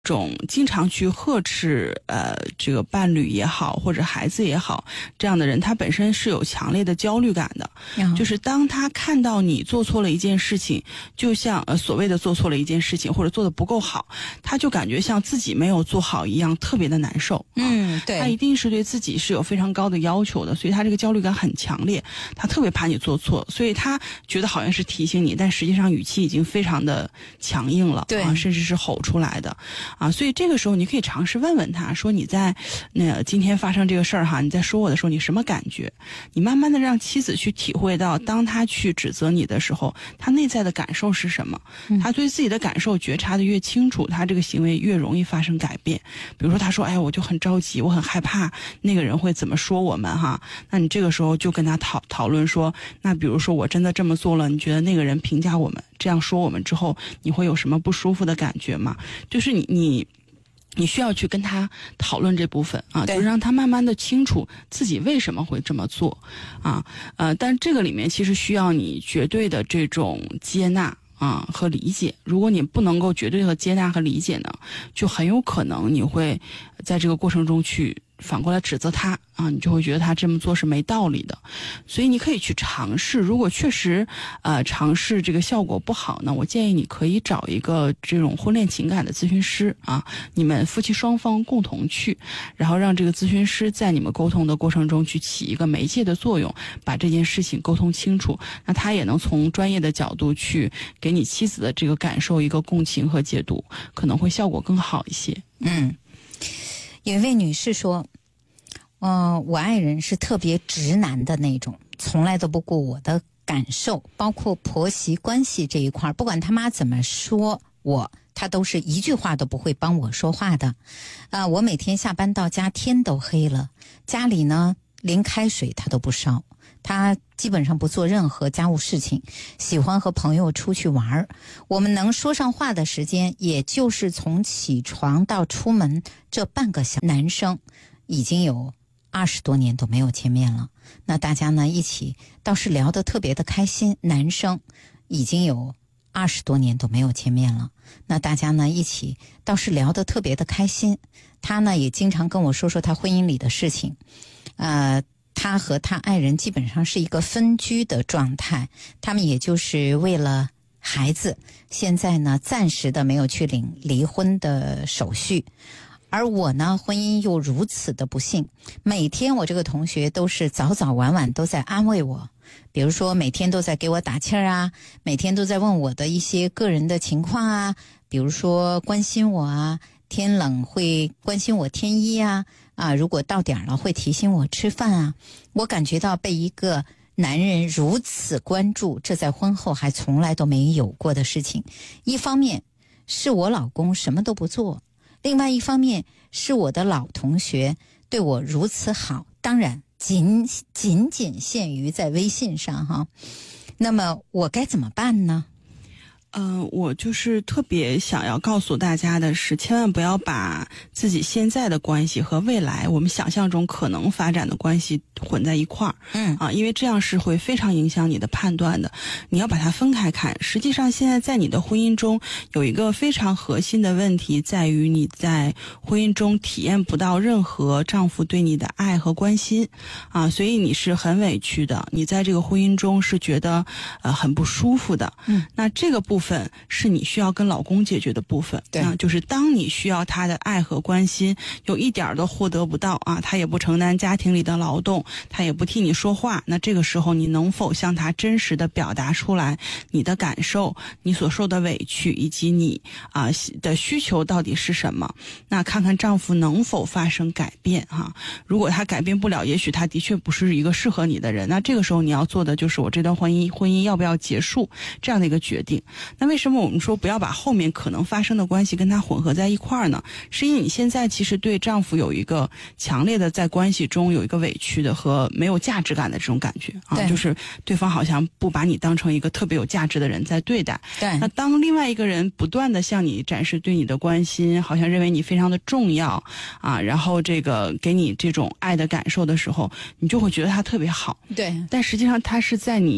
种经常去呵斥这个伴侣也好或者孩子也好，这样的人他本身是有强烈的焦虑感的。就是当他看到你做错了一件事情，就像所谓的做错了一件事情或者做得不够好，他就感觉像自己没有做好一样，特别的难受。 对， 他一定是对自己是有非常高的要求的，所以他这个焦虑感很强烈，他特别怕你做错，所以他觉得好像是提醒你，但实际上语气已经非常的强硬了， 对， 甚至是吼出来的。所以这个时候你可以尝试问问他，说你在今天发生这个事儿哈，你在说我的时候你什么感觉？你慢慢的让妻子去体会到，当他去指责你的时候，他内在的感受是什么？他对自己的感受觉察的越清楚，他这个行为越容易发生改变。比如说他说，哎，我就很着急，我很害怕那个人会怎么说我们哈。那你这个时候就跟他讨论说，那比如说我真的这么做了，你觉得那个人评价我们这样说我们之后，你会有什么不舒服的感觉吗？就是你需要去跟他讨论这部分啊，就让他慢慢的清楚自己为什么会这么做啊。但这个里面其实需要你绝对的这种接纳和理解。如果你不能够绝对的接纳和理解呢，就很有可能你会在这个过程中去反过来指责他啊，你就会觉得他这么做是没道理的。所以你可以去尝试，如果确实尝试这个效果不好呢，我建议你可以找一个这种婚恋情感的咨询师啊，你们夫妻双方共同去，然后让这个咨询师在你们沟通的过程中去起一个媒介的作用，把这件事情沟通清楚。那他也能从专业的角度去给你妻子的这个感受一个共情和解读，可能会效果更好一些。 有一位女士说，我爱人是特别直男的那种，从来都不顾我的感受，包括婆媳关系这一块，不管他妈怎么说他都是一句话都不会帮我说话的。我每天下班到家天都黑了，家里呢连开水他都不烧，他基本上不做任何家务事情，喜欢和朋友出去玩。我们能说上话的时间也就是从起床到出门这半个小时。男生已经有20多年都没有见面了，那大家呢一起倒是聊得特别的开心。男生已经有20多年都没有见面了，那大家呢一起倒是聊得特别的开心。他呢也经常跟我说他婚姻里的事情。他和他爱人基本上是一个分居的状态，他们也就是为了孩子，现在呢暂时的没有去领离婚的手续。而我呢，婚姻又如此的不幸，每天我这个同学都是早早晚晚都在安慰我，比如说每天都在给我打气儿啊，每天都在问我的一些个人的情况啊，比如说关心我啊，天冷会关心我添衣啊，如果到点了会提醒我吃饭啊。我感觉到被一个男人如此关注，这在婚后还从来都没有过的事情。一方面是我老公什么都不做，另外一方面是我的老同学对我如此好，当然仅限于在微信上哈。那么我该怎么办呢？ 我就是特别想要告诉大家的是，千万不要把自己现在的关系和未来我们想象中可能发展的关系混在一块儿。因为这样是会非常影响你的判断的。你要把它分开看。实际上现在在你的婚姻中有一个非常核心的问题，在于你在婚姻中体验不到任何丈夫对你的爱和关心所以你是很委屈的，你在这个婚姻中是觉得很不舒服的。那这个部分是你需要跟老公解决的部分。 对， 就是当你需要他的爱和关心有一点都获得不到他也不承担家庭里的劳动，他也不替你说话，那这个时候你能否向他真实的表达出来你的感受，你所受的委屈，以及你的需求到底是什么？那看看丈夫能否发生改变如果他改变不了，也许他的确不是一个适合你的人，那这个时候你要做的就是我这段婚姻要不要结束这样的一个决定。那为什么我们说不要把后面可能发生的关系跟他混合在一块儿呢？是因为你现在其实对丈夫有一个强烈的在关系中有一个委屈的和没有价值感的这种感觉就是对方好像不把你当成一个特别有价值的人在对待。 对， 那当另外一个人不断的向你展示对你的关心，好像认为你非常的重要然后这个给你这种爱的感受的时候，你就会觉得他特别好。 对， 但实际上他是在你